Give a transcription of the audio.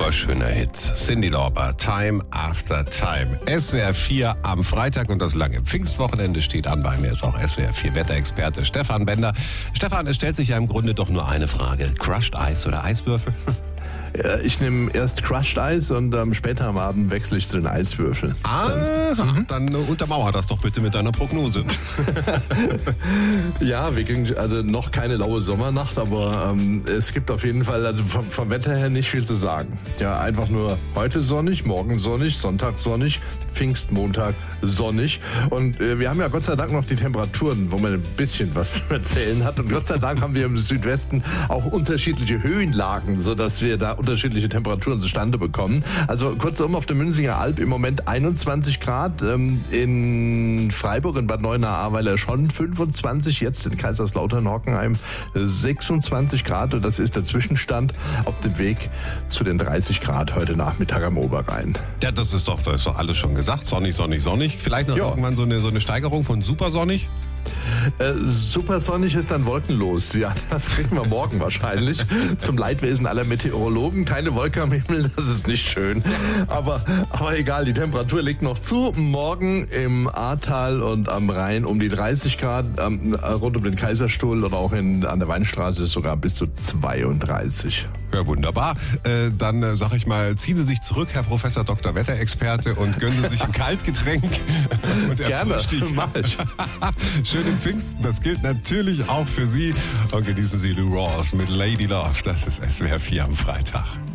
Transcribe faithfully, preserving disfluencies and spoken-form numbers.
wunderschöner Hit. Cyndi Lauper, Time After Time. S W R vier am Freitag und das lange Pfingstwochenende steht an. Bei mir ist auch S W R vier Wetterexperte Stefan Bender. Stefan, es stellt sich ja im Grunde doch nur eine Frage. Crushed Eis oder Eiswürfel? Ich nehme erst Crushed Eis und ähm, später am Abend wechsle ich zu den Eiswürfeln. Ah, dann, dann äh, untermauer das doch bitte mit deiner Prognose. Ja, wir kriegen also noch keine laue Sommernacht, aber ähm, es gibt auf jeden Fall also vom, vom Wetter her nicht viel zu sagen. Ja, einfach nur heute sonnig, morgen sonnig, Sonntag sonnig, Pfingstmontag sonnig. Und äh, wir haben ja Gott sei Dank noch die Temperaturen, wo man ein bisschen was zu erzählen hat. Und Gott sei Dank haben wir im Südwesten auch unterschiedliche Höhenlagen, sodass wir da unterschiedliche Temperaturen zustande bekommen. Also kurzum, auf der Münzinger Alb im Moment einundzwanzig Grad, ähm, in Freiburg, in Bad Neuenahr-Ahrweiler schon fünfundzwanzig, jetzt in Kaiserslautern-Hockenheim sechsundzwanzig Grad und das ist der Zwischenstand auf dem Weg zu den dreißig Grad heute Nachmittag am Oberrhein. Ja, das ist doch, das ist doch alles schon gesagt. Sonnig, sonnig, sonnig. Vielleicht noch Ja. irgendwann so eine, so eine Steigerung von supersonnig? Äh, supersonnig ist dann wolkenlos. Ja, das kriegen wir morgen wahrscheinlich. Zum Leidwesen aller Meteorologen. Keine Wolke am Himmel, das ist nicht schön. Aber, aber egal, die Temperatur liegt noch zu. Morgen im Ahrtal und am Rhein um die dreißig Grad. Ähm, rund um den Kaiserstuhl oder auch in, an der Weinstraße sogar bis zu zweiunddreißig. Ja, wunderbar. Äh, dann äh, sag ich mal, ziehen Sie sich zurück, Herr Professor Doktor Wetterexperte, und gönnen Sie sich ein Kaltgetränk. Und Gerne, erfrisch dich. mach ich. Schönen Pfingsten, das gilt natürlich auch für Sie. Und genießen Sie Lou Rawls mit Lady Love. Das ist S W R vier am Freitag.